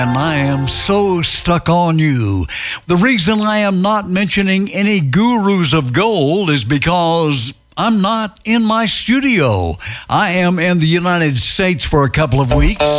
And I am so stuck on you. The reason I am not mentioning any gurus of gold is because I'm not in my studio. I am in the United States for a couple of weeks.